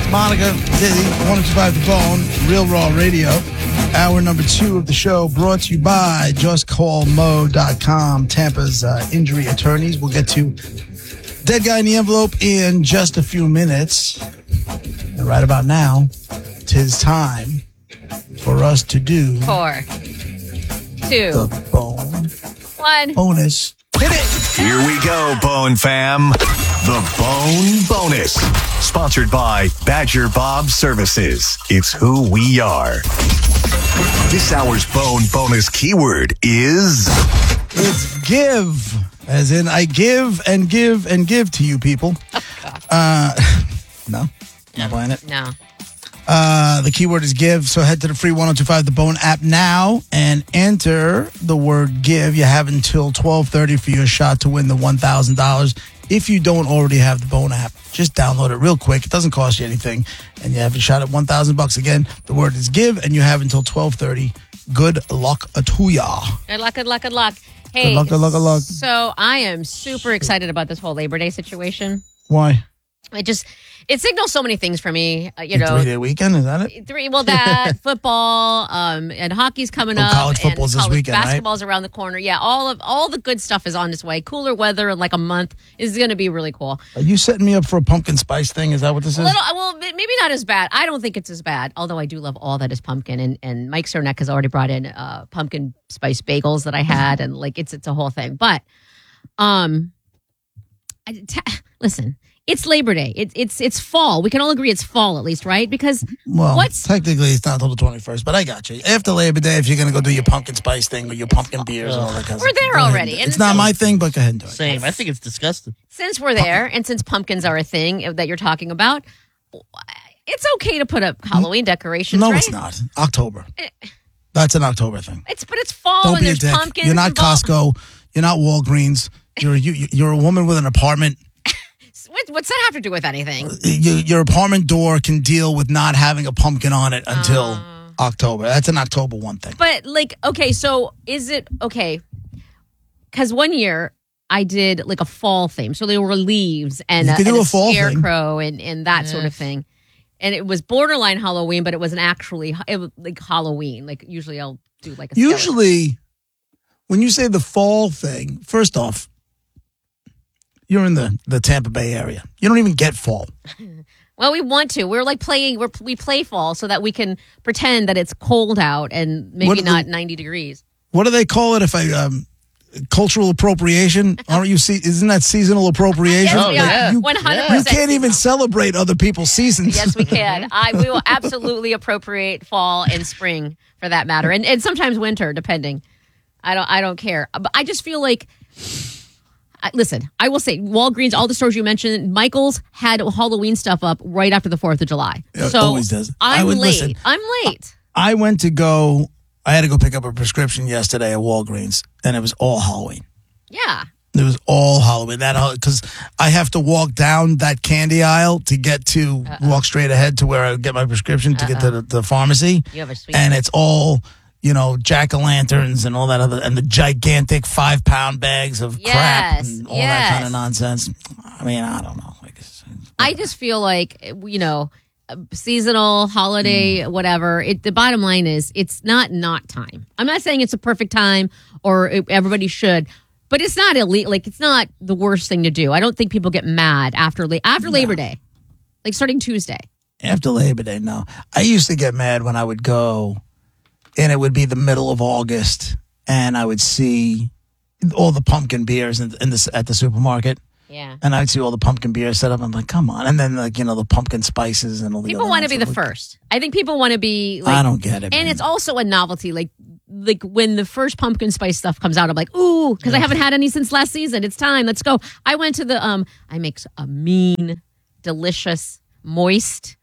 Monica, Diddy, 105 The Bone, Real Raw Radio. Hour number 2 of the show brought to you by JustCallMo.com, Tampa's injury attorneys. We'll get to Dead Guy in the Envelope in just a few minutes. And right about now, 'tis time for us to do 4, 2, the Bone 1. Bonus. Hit it! Here we go, Bone fam. The Bone Bonus. Sponsored by Badger Bob Services. It's who we are. This hour's Bone Bonus keyword is... It's give. As in, I give and give and give to you people. No? Not playing it? No. The keyword is give, so head to the free 1025 The Bone app now and enter the word give. You have until 12:30 for your shot to win the $1,000. If you don't already have the Bone app, just download it real quick. It doesn't cost you anything, and you have a shot at $1,000. Again, the word is give, and you have until 12:30. Good luck to ya. Good luck, good luck, good luck. Hey, Good luck. So I am super excited about this whole Labor Day situation. Why? It signals so many things for me. You know, 3-day weekend, is that it? That football, and hockey's coming up. College football's and this weekend, right? Basketball's around the corner. Yeah, all the good stuff is on its way. Cooler weather in like a month is going to be really cool. Are you setting me up for a pumpkin spice thing? Is that what this is? Well, maybe not as bad. I don't think it's as bad. Although I do love all that is pumpkin, and Mike Cernak has already brought in pumpkin spice bagels that I had, and like it's a whole thing. But, listen. It's Labor Day. It's fall. We can all agree it's fall at least, right? Because technically it's not until the 21st, but I got you. After Labor Day, if you're going to go do your pumpkin spice thing or your pumpkin beers and all that kind of stuff. We're there already. It's not my thing, but go ahead and do it. Same. I think it's disgusting. Since we're there and since pumpkins are a thing that you're talking about, it's okay to put up Halloween decorations, No, right? it's not. October. That's an October thing. But it's fall Don't and be a there's dick. pumpkins. You're not involved. Costco. You're not Walgreens. You're a woman with an apartment. What's that have to do with anything? Your apartment door can deal with not having a pumpkin on it until October. That's an October 1 thing. But okay, so is it okay? Because one year I did like a fall theme, so there were leaves and do a a fall scarecrow and that sort of thing, and it was borderline Halloween, but it wasn't actually like Halloween. Like usually I'll do like a Usually, when you say the fall thing, first off, you're in the Tampa Bay area. You don't even get fall. Well, we want to. We're like we play fall so that we can pretend that it's cold out and maybe not 90 degrees. What do they call it? If I cultural appropriation? Aren't you? Isn't that seasonal appropriation? Yes, we are. 100%. You can't even celebrate other people's seasons. Yes, we can. We will absolutely appropriate fall and spring for that matter, and sometimes winter, depending. I don't care. But I just feel like. Listen, I will say Walgreens, all the stores you mentioned, Michael's had Halloween stuff up right after the 4th of July. So always does. I'm late. Listen, I'm late. I had to go pick up a prescription yesterday at Walgreens, and it was all Halloween. Yeah. It was all Halloween. Because I have to walk down that candy aisle to get to walk straight ahead to where I get my prescription to get to the pharmacy. You have a sweet. And it's all, jack-o'-lanterns and all that other, and the gigantic 5-pound bags of crap and all that kind of nonsense. I mean, I don't know. I just feel like, seasonal, holiday, whatever. The bottom line is it's not time. I'm not saying it's a perfect time or everybody should, but it's not illegal. Like, it's not the worst thing to do. I don't think people get mad after Labor Day, like starting Tuesday. After Labor Day, no. I used to get mad when I would go, and it would be the middle of August, and I would see all the pumpkin beers at the supermarket. Yeah. And I'd see all the pumpkin beers set up. I'm like, come on. And then, the pumpkin spices and all the people want to be the first. I think people want to be like, I don't get it. And man. it's also a novelty. Like when the first pumpkin spice stuff comes out, I'm like, ooh, because I haven't had any since last season. It's time. Let's go. I went to the, I make a mean, delicious, moist,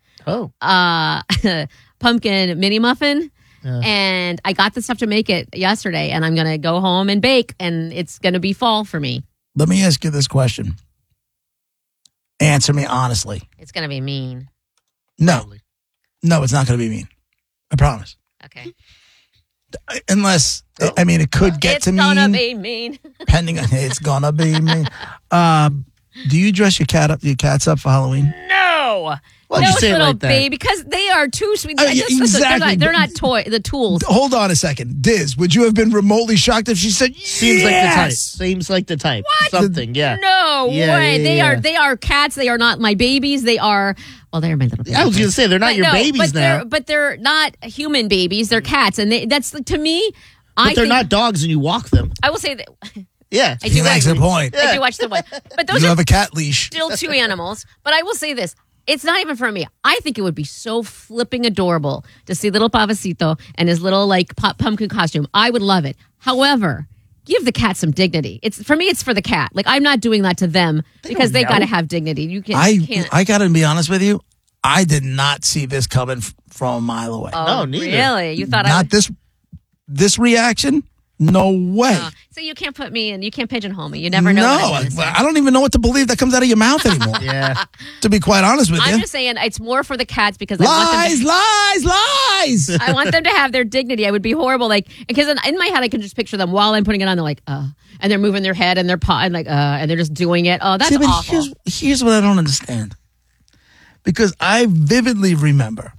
pumpkin mini muffin. And I got the stuff to make it yesterday, and I'm going to go home and bake, and it's going to be fall for me. Let me ask you this question. Answer me honestly. It's going to be mean. No. No, it's not going to be mean. I promise. Okay. Unless, it could get to mean. It's going to be mean. Depending on, it's going to be mean. Do you dress your cats up for Halloween? No. Why'd you Those say it little like that? baby, because they are too sweet. Yeah, exactly. They're not the tools. Hold on a second. Diz, would you have been remotely shocked if she said Seems like the type. yes? Seems like the type. Something, yeah. No Yeah, way. yeah. They are cats. They are not my babies. They are, well, they're my little babies. I was going to say, they're not your babies but now. But they're not human babies. They're cats. And that's, to me, But they're not dogs and you walk them. I will say that Yeah. I He do makes watch- a point. I do watch the one. But those You are have a cat leash. still two animals. But I will say this. It's not even for me. I think it would be so flipping adorable to see little Pavasito and his little like pumpkin costume. I would love it. However, give the cat some dignity. It's for me. It's for the cat. Like I'm not doing that to them because they got to have dignity. You can't. I got to be honest with you. I did not see this coming from a mile away. Oh, neither. really? You thought Not this reaction? No way. So you can't put me in. You can't pigeonhole me. You never know. No, what I'm gonna say. I don't even know what to believe that comes out of your mouth anymore. Yeah. To be quite honest with I'm you. just saying it's more for the cats because Lies. I want them to have their dignity. I would be horrible, like because in my head I can just picture them while I'm putting it on. They're like, and they're moving their head and their paw and like, and they're just doing it. Oh, that's See, but awful. here's what I don't understand. Because I vividly remember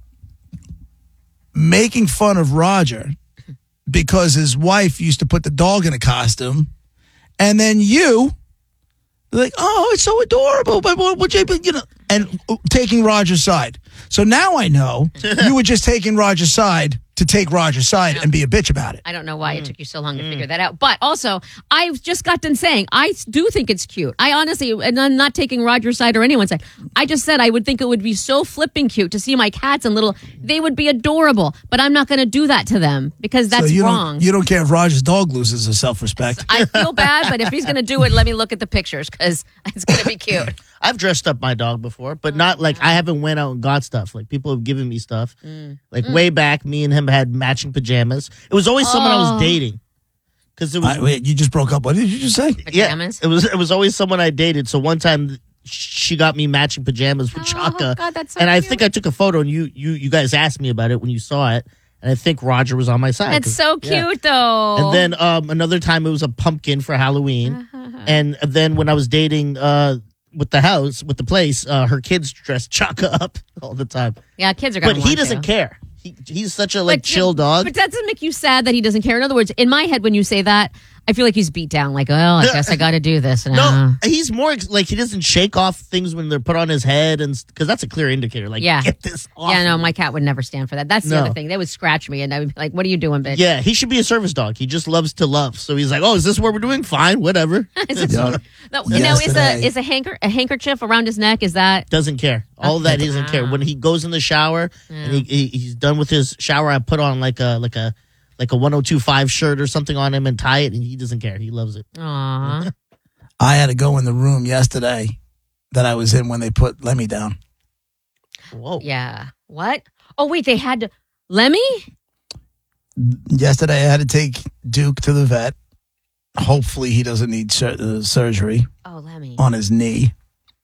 making fun of Roger because his wife used to put the dog in a costume, and then you, like, oh, it's so adorable, but would you, and taking Roger's side. So now I know you were just taking Roger's side to take Roger's side and be a bitch about it. I don't know why it took you so long to figure that out. But also, I've just got done saying, I do think it's cute. I honestly, and I'm not taking Roger's side or anyone's side. I just said I would think it would be so flipping cute to see my cats and they would be adorable. But I'm not going to do that to them because that's So wrong. You don't care if Roger's dog loses his self-respect. I feel bad, but if he's going to do it, let me look at the pictures because it's going to be cute. I've dressed up my dog before, but not like I haven't went out and got stuff. Like people have given me stuff. Like way back, me and him had matching pajamas. It was always someone I was dating. Because it was Wait, you just broke up. What did you just say? Pajamas? Yeah, it was always someone I dated. So one time she got me matching pajamas with Chaka. God, that's so and I cute. think I took a photo and you guys asked me about it when you saw it. And I think Roger was on my side. That's so cute, though. And then another time it was a pumpkin for Halloween. And then when I was dating with the place, her kids dressed Chaka up all the time. Yeah, kids are going But to he doesn't care. He's such a chill dog. But that doesn't make you sad that he doesn't care. In other words, in my head, when you say that, I feel like he's beat down. Like, well, I guess I got to do this now. No, he's more like he doesn't shake off things when they're put on his head, and because that's a clear indicator. Like, get this off. Yeah, no, my cat would never stand for that. That's the No. other thing. They would scratch me, and I would be like, "What are you doing, bitch?" Yeah, he should be a service dog. He just loves to love. So he's like, "Oh, is this what we're doing? Fine, whatever." Yesterday- Is a handkerchief around his neck? Is that Doesn't care. All that he doesn't care. When he goes in the shower and he's done with his shower, I put on like a 1025 shirt or something on him and tie it, and he doesn't care. He loves it. Aw. I had to go in the room yesterday that I was in when they put Lemmy down. Whoa. Yeah. What? Oh wait, they had to Lemmy? Yesterday I had to take Duke to the vet. Hopefully he doesn't need surgery Oh, Lemmy. on his knee.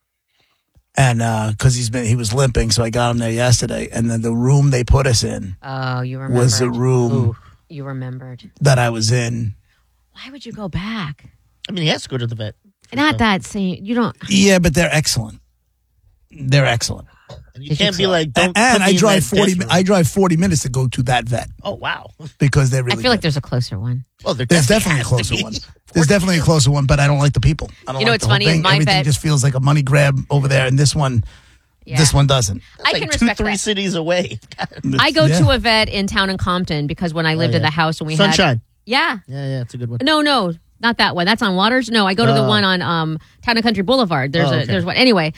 And because he was limping, so I got him there yesterday. And then the room they put us in Oh, you remembered. was the room You remembered. that I was in. Why would you go back? I mean, he has to go to the vet. Not that same. You don't. Yeah, but they're excellent. They're excellent. And you can't be like, don't. And put I me in drive that 40. death room. I drive 40 minutes to go to that vet Oh wow. because they're really. I feel like good. there's a closer one. Well, there There's definitely a has to closer be. one. There's definitely a closer one, but I don't like the people. I don't You know like what's the whole funny is thing. my Everything vet- just feels like a money grab over there, and this one doesn't. I Like can 2-3 respect that. cities away. I go Yeah. to a vet in town in Compton because when I lived at yeah. the house when we Sunshine. had yeah. Yeah, it's a good one. No, not that one. That's on Waters. No, I go to the one on Town and Country Boulevard. There's one. Anyway,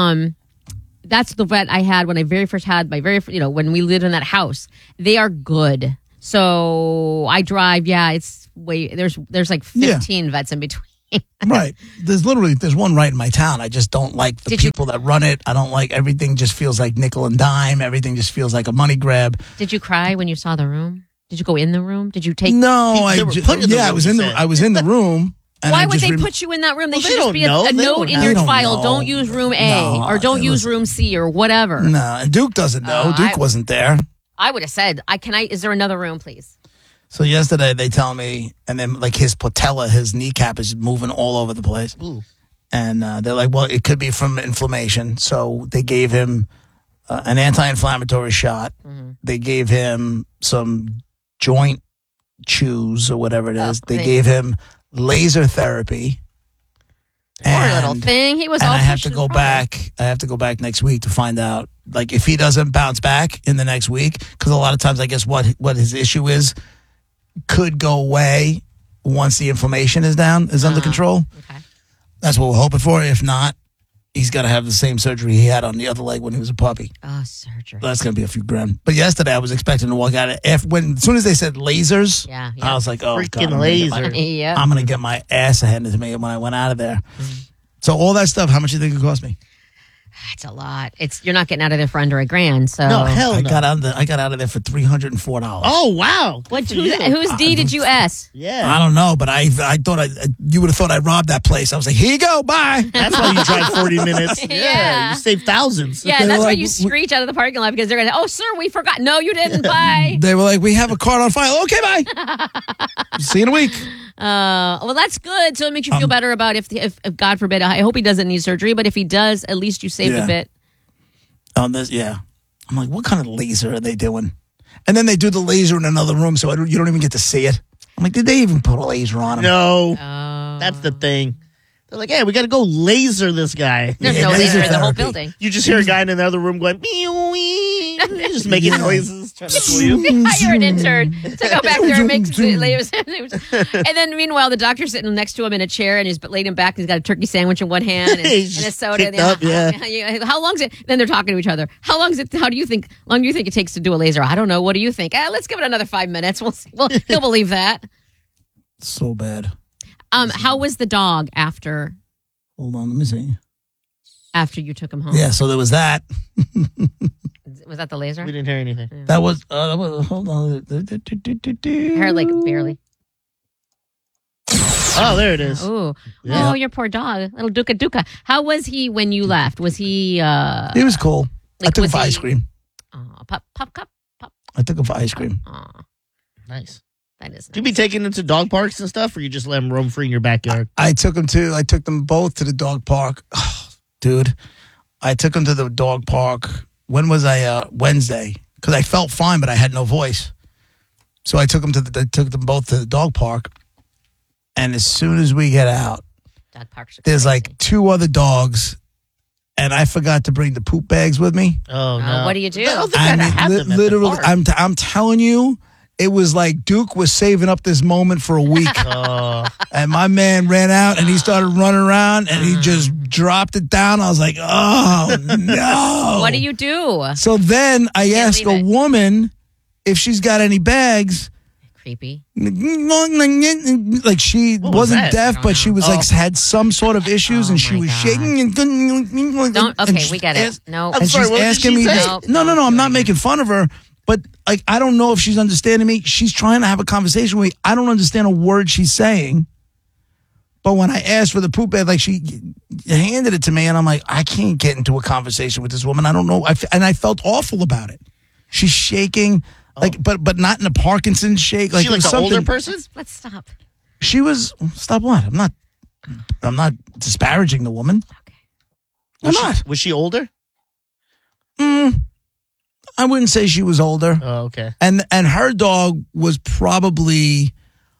that's the vet I had when I very first had when we lived in that house. They are good. So I drive. Yeah, it's there's like 15 vets in between. Right. There's one right in my town. I just don't like the Did you- people that run it. I don't like everything. Just feels like nickel and dime. Everything just feels like a money grab. Did you cry when you saw the room? Did you go in the room? Did you take? No, They were put in the I room, was you in said. I was in the room. And Why I would just they put you in that room? They Well, should they just don't be know. a They note don't in know. your They don't file. know. Don't use room A No, or don't use listen. room C or whatever. No, and Duke doesn't know. Duke wasn't there. I would have said, is there another room, please? So yesterday they tell me, and then like his patella, his kneecap is moving all over the place. Ooh. And they're like, well, it could be from inflammation. So they gave him an anti-inflammatory shot. They gave him some joint chews or whatever it is. They gave him laser therapy. Poor little thing. He was and all I have pushed to and go thrown. back. I have to go back next week to find out, like, if he doesn't bounce back in the next week, because a lot of times, I guess what his issue is could go away once the inflammation is under control. Okay. That's what we're hoping for. If not, he's got to have the same surgery he had on the other leg when he was a puppy. Oh, surgery. That's going to be a few grand. But yesterday, I was expecting to walk out as soon as they said lasers, Yeah. I was like, oh, Freaking God, laser. Yeah. I'm going to get my ass handed to me when I went out of there. So all that stuff, how much do you think it cost me? It's a lot. You're not getting out of there for under $1,000. So No, hell I no. got out of there for $304. Oh, wow. What? Good for you. Whose D did you S? Yeah. I don't know, but I thought you would have thought I robbed that place. I was like, here you go, bye. That's why you drive 40 minutes. Yeah. You save thousands. Yeah, They that's were why like, you screech out of the parking lot because they're going to, oh, sir, we forgot. No, you didn't. Bye. They were like, we have a card on file. Okay, bye. See you in a week. Well, that's good. So it makes you feel better about if God forbid, I hope he doesn't need surgery, but if he does, at least you saved Yeah. a bit. On this, yeah. I'm like, what kind of laser are they doing? And then they do the laser in another room, so you don't even get to see it. I'm like, did they even put a laser on him? No. Oh. That's the thing. They're like, hey, we got to go laser this guy. There's Yeah, no laser laser in the whole therapy. building. You just hear a guy in another room going, meow, wee, just making noises, trying to fool you. Hire an intern to go back there and make lasers. And then meanwhile, the doctor's sitting next to him in a chair and he's laid him back. He's got a turkey sandwich in one hand and, He's and a just soda. kicked up, yeah. How long is it? Then they're talking to each other. How do you think it takes to do a laser? I don't know. What do you think? Let's give it another 5 minutes. He'll believe that. So bad. How was the dog after Hold on, let me see. you took him home? Yeah, so there was that. Was that the laser? We didn't hear anything. That was hold on. I heard like barely. Oh, there it is. Ooh. Yeah. Oh, your poor dog. Little Duka Duka. How was he when you left? Was he He was cool. I Like, took him was for he- ice cream. pop cup? I took him for ice cream. Aw, Nice. that is Do you be nice. taking them to dog parks and stuff, or you just let them roam free in your backyard? I took them both to the dog park. Dude, I took them to the dog park. When was I? Wednesday. Because I felt fine, but I had no voice. So I took them both to the dog park. And as soon as we get out, Dog parks are there's crazy. like 2 other dogs. And I forgot to bring the poop bags with me. Oh, no. What do you do? I don't think I that mean, happened at the literally, park. I'm telling you, it was like Duke was saving up this moment for a week. Oh, And my man ran out and he started running around and he just dropped it down. I was like, oh, no. What do you do? So then I Can't asked leave a it. woman if she's got any bags. Creepy. Like she What was wasn't that? deaf, I but don't she was like had some sort of issues and she my was God. shaking and Don't. and Okay, she we get it. asked- No. I'm and sorry, she's what did asking she me say? this. No, I'm not making fun of her, but like I don't know if she's understanding me. She's trying to have a conversation with me. I don't understand a word she's saying. But when I asked for the poop bag, like she handed it to me, and I'm like, I can't get into a conversation with this woman. I don't know, and I felt awful about it. She's shaking, like, but not in a Parkinson's shake. Like she it was like the older something- person? Let's stop. She was. Stop what? I'm not disparaging the woman. Okay. I'm not. Was she older? I wouldn't say she was older. Oh, okay. And her dog was probably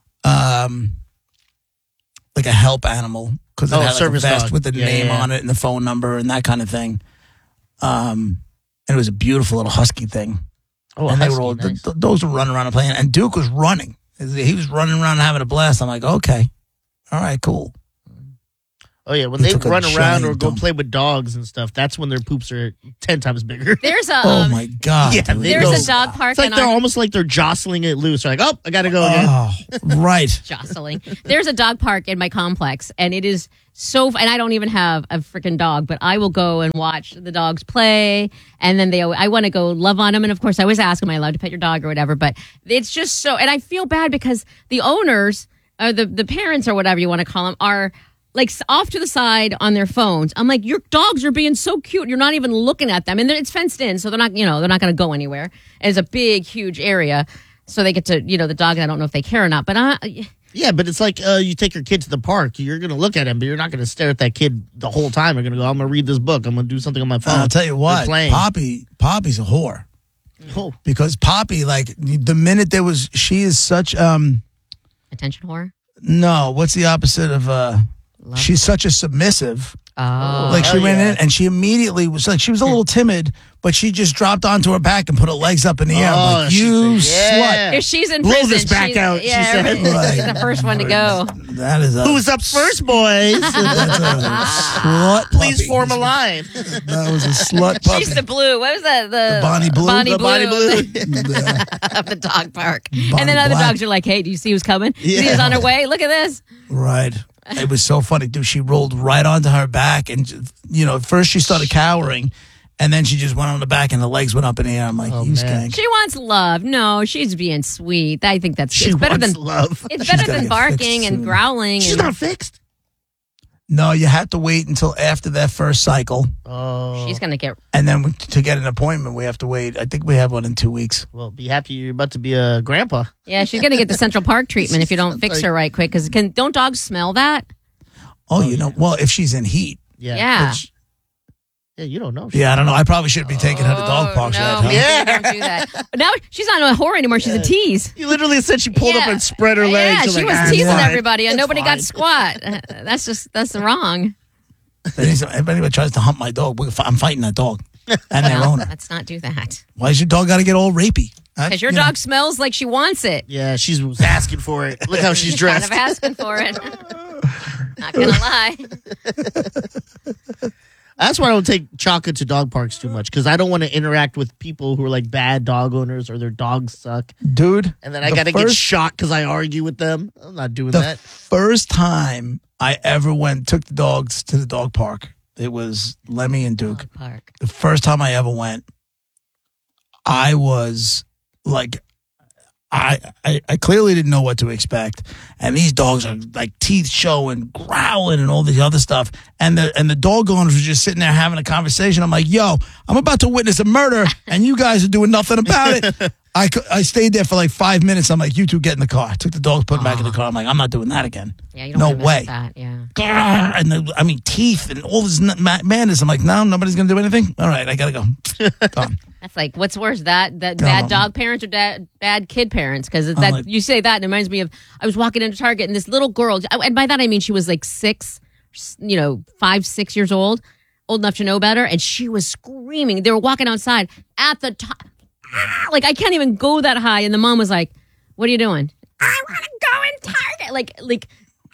like a help animal because it Oh, had like a service vest dog. with the Yeah, name yeah. on it and the phone number and that kind of thing. And it was a beautiful little husky thing. Oh, and husky, they were all nice. those were running around and playing. And Duke was running. He was running around and having a blast. I'm like, okay, all right, cool. Oh, yeah. When He they took a run around giant or go dump. play with dogs and stuff, that's when their poops are 10 times bigger. There's a Oh my god! Yeah, dude. they there's go- a dog park It's like in they're our almost like they're jostling it loose. They're like, oh, I got to go again. Oh, right. jostling. There's a dog park in my complex, and it is so. And I don't even have a freaking dog, but I will go and watch the dogs play, and then I want to go love on them, and of course, I always ask, "Am I allowed to pet your dog or whatever?" But it's just so, and I feel bad because the owners, or the parents, or whatever you want to call them, are like off to the side on their phones. I'm like, your dogs are being so cute. You're not even looking at them, and it's fenced in, so they're not going to go anywhere. And it's a big, huge area, so they get to the dog. I don't know if they care or not, but Yeah, but it's like you take your kid to the park. You're going to look at him, but you're not going to stare at that kid the whole time. You're going to go, I'm going to read this book. I'm going to do something on my phone. I'll tell you what, They're playing. Poppy's a whore. Oh. Because Poppy, like, the minute she is such, Attention whore? no, what's the opposite of, she's such a submissive. Oh. Like she ran yeah. in and she immediately was like, she was a little timid, but she just dropped onto her back and put her legs up in the air. I'm like, she you said, yeah. If she's in Blow prison, this back she's, out, she yeah, said. she's the first one to go. slut. That is a Who's up first, boys? That's a slut. Please puppy. form a line. That was a slut puppy. She's the blue. What was that? The Bonnie Blue? Bonnie The Blue, Bonnie Blue. of the dog park. Bonnie And then other Black. dogs are like, hey, do you see who's coming? You see Yeah. who's on her way? Look at this. Right. It was so funny, dude. She rolled right onto her back, and first she started cowering, and then she just went on the back, and the legs went up in the air. I'm like, Oh, you man. skank. She wants love. No, she's being sweet. I think that's She it's better wants than love. it's She's better gotta than get barking fixed and soon. growling. She's and not fixed. No, you have to wait until after that first cycle, Oh. she's gonna get. and then to get an appointment, we have to wait. I think we have one in 2 weeks. Well, be happy you're about to be a grandpa. Yeah, she's gonna get the Central Park treatment if you don't fix her right quick. Because don't dogs smell that? Oh, well, if she's in heat. Yeah. Yeah. Which- Yeah, you don't know. Yeah, I don't know. I probably shouldn't be taking her to dog parks no, yet, huh? maybe Yeah. don't do that. But now she's not a whore anymore. She's a tease. You literally said she pulled up Yeah. and spread her legs. Yeah, You're she like, was teasing fine. everybody, and It's nobody got fine. squat. That's wrong. If anybody tries to hump my dog, I'm fighting that dog and their owner. Let's not do that. Why is your dog got to get all rapey? Because your dog smells like she wants it. Yeah, she was asking for it. Look how she's Kind dressed. of asking for it. Not gonna lie. That's why I don't take Chaka to dog parks too much because I don't want to interact with people who are like bad dog owners or their dogs suck. Dude. And then I got to get shot because I argue with them. I'm not doing The that. first time I ever took the dogs to the dog park, it was Lemmy and Duke. Dog park. The first time I ever went, I was like, I clearly didn't know what to expect. And these dogs are like teeth showing, growling, and all this other stuff. And the dog owners were just sitting there having a conversation. I'm like, yo, I'm about to witness a murder, and you guys are doing nothing about it. I stayed there for like 5 minutes. I'm like, you two get in the car. I took the dogs, put them back in the car. I'm like, I'm not doing that again. Yeah, you don't No wanna mess way. with that. Yeah. And teeth and all this madness. I'm like, no, nobody's going to do anything. All right, I got to go. Gone. That's like, what's worse, that No, bad no. dog parents or bad kid parents? Because that like- you say that, and it reminds me of I was walking into Target and this little girl, and by that I mean she was like 5, 6 years old enough to know better, and she was screaming. They were walking outside at the top, like I can't even go that high, and the mom was like, "What are you doing?" I want to go in Target, like.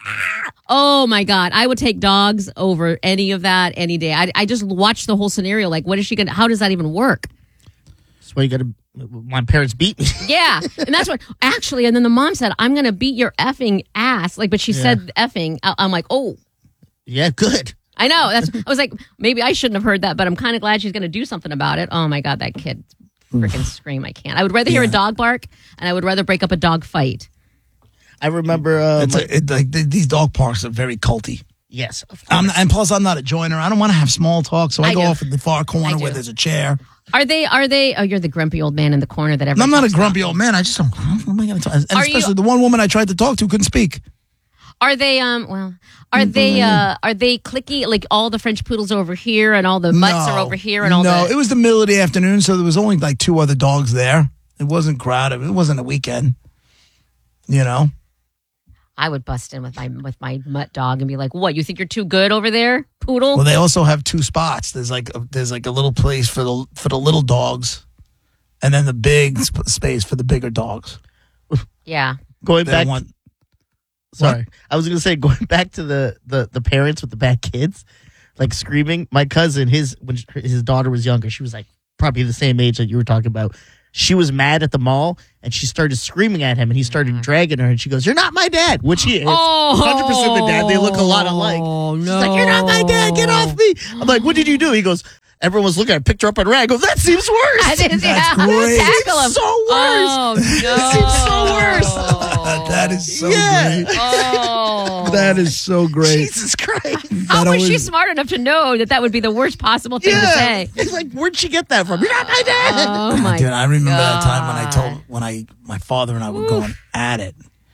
Oh my God! I would take dogs over any of that any day. I just watched the whole scenario. Like, what is she gonna? How does that even work? That's why you got to. My parents beat me. Yeah, and that's what actually. And then the mom said, "I'm gonna beat your effing ass." Like, but she said effing. I'm like, oh, Yeah, good. I know. That's. I was like, maybe I shouldn't have heard that, but I'm kind of glad she's gonna do something about it. Oh my God, that kid freaking scream! I can't. I would rather hear a dog bark, and I would rather break up a dog fight. I remember. These dog parks are very culty. Yes. Of course. And plus, I'm not a joiner. I don't want to have small talk, so I go do. off at the far corner I where do. there's a chair. Are they? Oh, you're the grumpy old man in the corner that And everyone. I'm not a talks grumpy old man. I just don't. What am I going to talk? And Are especially you- the one woman I tried to talk to couldn't speak. about. Are they? Are they clicky? Like all the French poodles are over here, and all the mutts are over here, and all no, the. it was the middle of the afternoon, so there was only like 2 other dogs there. It wasn't crowded. It wasn't a weekend. You know. I would bust in with my mutt dog and be like, "What? You think you're too good over there, poodle?" Well, they also have 2 spots. There's like a little place for the little dogs, and then the big space for the bigger dogs. Yeah. Going They back. want. Sorry, I was gonna say going back to the parents with the bad kids, like screaming. My cousin, when his daughter was younger, she was like probably the same age that you were talking about. She was mad at the mall and she started screaming at him and he started dragging her and she goes, "You're not my dad," which he is. 100% the dad. They look a lot alike. Oh, She's like, "You're not my dad. Get off me." I'm like, "What did you do?" He goes, "Everyone was looking at her, picked her up and ran." I go, "That seems worse." I didn't That's yeah, great. tackle him. So worse. Oh, no. It seems so worse. That is so Yeah. great. Oh. That is so great. Jesus Christ. How That was she always- smart enough to know that would be the worst possible thing to say? He's like, "Where'd she get that from?" "You're not my dad." Oh, my Dude, I remember that time God. when my father and I were going at it,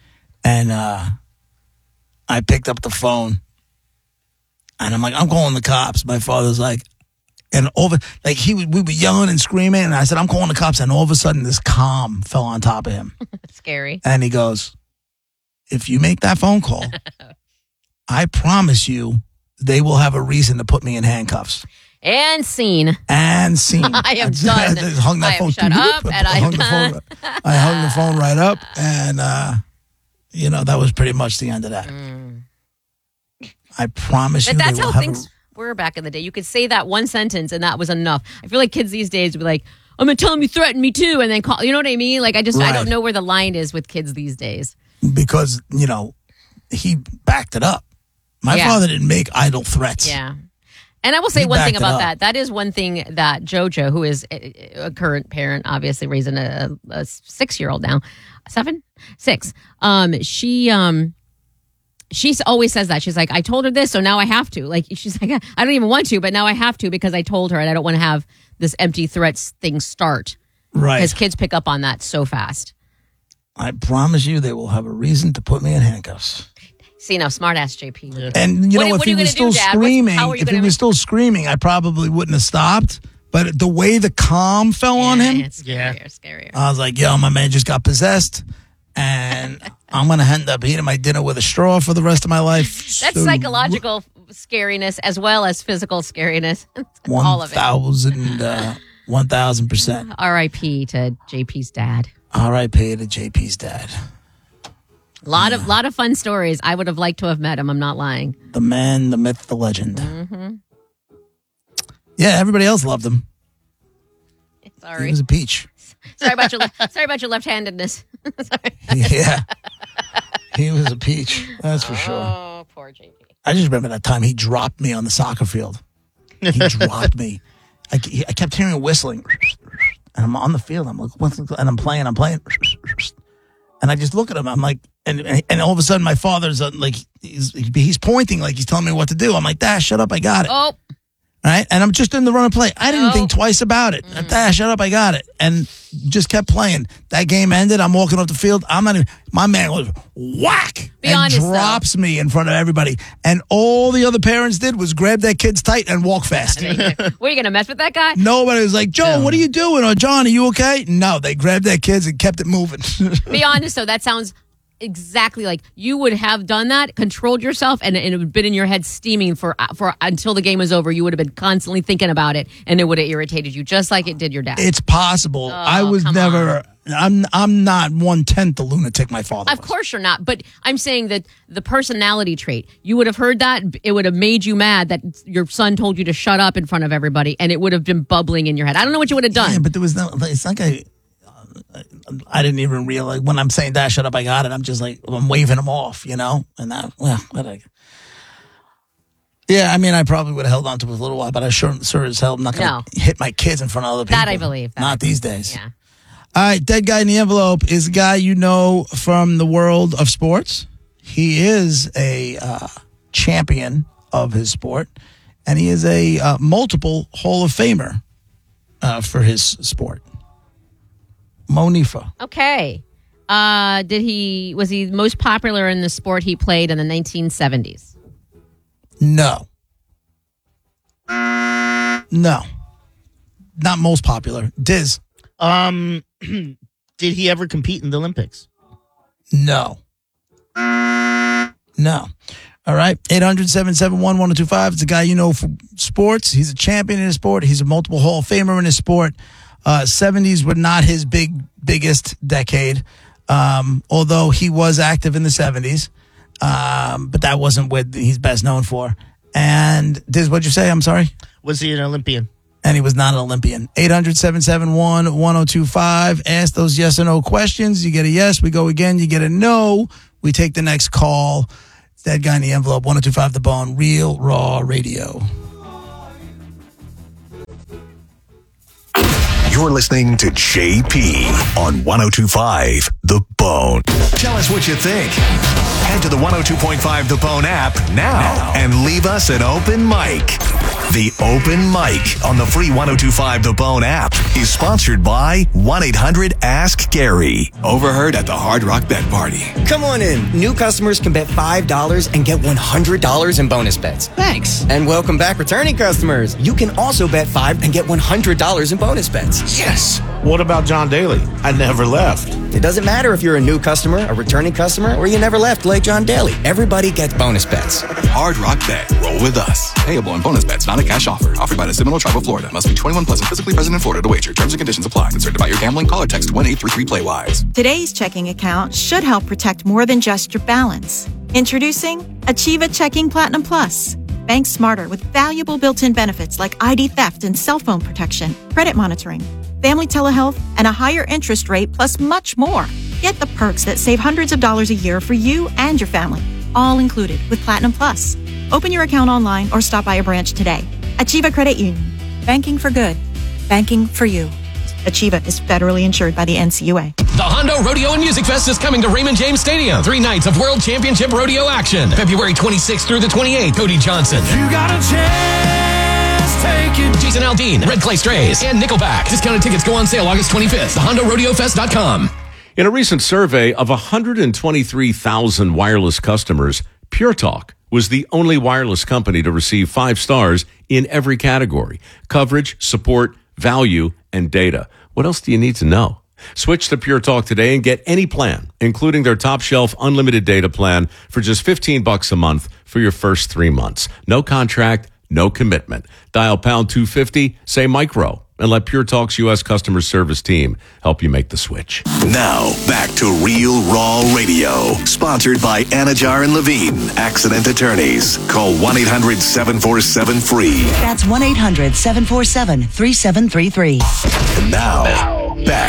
And I picked up the phone, and I'm like, I'm calling the cops. My father's like, and we were yelling and screaming, and I said, I'm calling the cops, and all of a sudden this calm fell on top of him. Scary. And he goes, if you make that phone call, I promise you they will have a reason to put me in handcuffs. And scene. I am done. I just hung that phone. Shut up, and I hung the phone right up, and that was pretty much the end of that. I promise you. But that's how things were back in the day. You could say that one sentence, and that was enough. I feel like kids these days would be like, "I'm gonna tell him you threatened me too," and then call. You know what I mean? Like I don't know where the line is with kids these days. Because he backed it up. My father didn't make idle threats. Yeah. And I will say one thing about that. That is one thing that JoJo, who is a current parent, obviously raising a 6-year-old now, 6. She always says that. She's like, I told her this, so now I have to. Like, she's like, I don't even want to, but now I have to because I told her, and I don't want to have this empty threats thing start. Right. Because kids pick up on that so fast. I promise you they will have a reason to put me in handcuffs. See, now, smart ass JP. Yeah. And if he was still screaming, I probably wouldn't have stopped. But the way the calm fell on him, it's scarier. I was like, yo, my man just got possessed, and I'm going to end up eating my dinner with a straw for the rest of my life. That's psychological scariness as well as physical scariness. All of it. 1,000%. R.I.P. to JP's dad. R.I.P. to JP's dad. Lot of fun stories. I would have liked to have met him. I'm not lying. The man, the myth, the legend. Mm-hmm. Yeah, everybody else loved him. Sorry, he was a peach. Sorry about your left-handedness. Yeah, he was a peach. That's for sure. Oh, poor JP. I just remember that time he dropped me on the soccer field. He dropped me. I kept hearing whistling, and I'm on the field. I'm like, and I'm playing. And I just look at him. I'm like, and all of a sudden, my father's like, he's pointing like he's telling me what to do. I'm like, Dad, shut up, I got it. Oh, right. And I'm just in the run and play. I didn't think twice about it. Dad, shut up, I got it. And just kept playing. That game ended. I'm walking off the field. I'm not even. My man was whack and drops me in front of everybody. And all the other parents did was grab their kids tight and walk fast. Were you gonna mess with that guy? Nobody was like, Joe, what are you doing? Or John, are you okay? No, they grabbed their kids and kept it moving. Be honest, though, that sounds exactly like you would have done that, controlled yourself, and it would have been in your head steaming for until the game was over. You would have been constantly thinking about it, and it would have irritated you, just like it did your dad. It's possible. I was never. I'm not 1/10 the lunatic my father was. Of course you're not, but I'm saying that the personality trait, you would have heard that, it would have made you mad that your son told you to shut up in front of everybody, and it would have been bubbling in your head. I don't know what you would have done. Yeah, but there was no. It's like I didn't even realize when I'm saying Dad, shut up, I got it. I'm just like I'm waving him off, and that yeah, I mean, I probably would have held on to it a little while, but I sure as hell I'm not going to hit my kids in front of other people. That I believe. Not these days. Yeah. All right, dead guy in the envelope is a guy you know from the world of sports. He is a champion of his sport, and he is a multiple Hall of Famer for his sport. Monifa. Okay. Was he most popular in the sport he played in the 1970s? No. Not most popular. Diz. Did he ever compete in the Olympics? No. All right. 800-771-1025. It's a guy you know from sports. He's a champion in his sport. He's a multiple Hall of Famer in his sport. 70s were not his biggest decade, although he was active in the 70s. But that wasn't what he's best known for. And Diz, what'd you say? I'm sorry? Was he an Olympian? And he was not an Olympian. 800-771-1025. Ask those yes or no questions. You get a yes, we go again. You get a no, we take the next call. It's that guy in the envelope, 1025 The Bone, Real Raw Radio. You're listening to JP on 1025 The Bone. Bone. Tell us what you think. Head to the 102.5 The Bone app now and leave us an open mic. The Open Mic on the free 102.5 The Bone app is sponsored by 1-800-ASK-GARY. Overheard at the Hard Rock Bet Party. Come on in. New customers can bet $5 and get $100 in bonus bets. Thanks. And welcome back, returning customers. You can also bet $5 and get $100 in bonus bets. Yes. What about John Daly? I never left. It doesn't matter if you're a new customer, a returning customer, or you never left like John Daly. Everybody gets bonus bets. Hard Rock Bet. Roll with us. Payable on bonus bets, not a cash offer. Offered by the Seminole Tribe of Florida. Must be 21 plus and physically present in Florida to wager. Terms and conditions apply. Concerned about your gambling? Call or text 1-833-PLAY-WISE. Today's checking account should help protect more than just your balance. Introducing Achieva Checking Platinum Plus. Bank smarter with valuable built-in benefits like ID theft and cell phone protection, credit monitoring, family telehealth, and a higher interest rate, plus much more. Get the perks that save hundreds of dollars a year for you and your family, all included with Platinum Plus. Open your account online or stop by a branch today. Achieva Credit Union. Banking for good. Banking for you. Achieva is federally insured by the NCUA. The Hondo Rodeo and Music Fest is coming to Raymond James Stadium. 3 nights of World Championship Rodeo action. February 26th through the 28th. Cody Johnson. You got a chance, take it. Jason Aldean, Red Clay Strays, and Nickelback. Discounted tickets go on sale August 25th. TheHondoRodeoFest.com. In a recent survey of 123,000 wireless customers, Pure Talk was the only wireless company to receive 5 stars in every category: coverage, support, value, and data. What else do you need to know? Switch to Pure Talk today and get any plan, including their top shelf unlimited data plan for just $15 a month for your first 3 months. No contract, no commitment. Dial pound 250, say micro, and let Pure Talk's U.S. customer service team help you make the switch. Now, back to Real Raw Radio. Sponsored by Anajar and Levine, accident attorneys. Call 1-800-747-FREE. That's 1-800-747-3733. And now, back